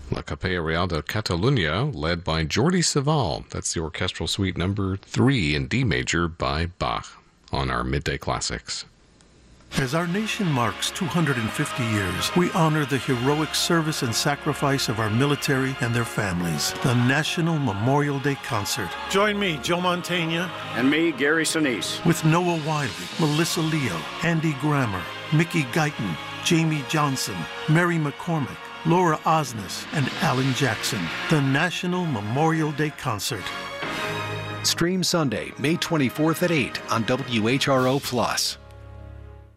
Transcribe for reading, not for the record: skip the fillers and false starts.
La Capella Real de Catalunya, led by Jordi Savall. That's the orchestral suite number 3 in D major by Bach on our Midday Classics. As our nation marks 250 years, we honor the heroic service and sacrifice of our military and their families. The National Memorial Day Concert. Join me, Joe Mantegna. And me, Gary Sinise. With Noah Wiley, Melissa Leo, Andy Grammer, Mickey Guyton, Jamie Johnson, Mary McCormick, Laura Osnes, and Alan Jackson. The National Memorial Day Concert. Stream Sunday, May 24th at 8 on WHRO+.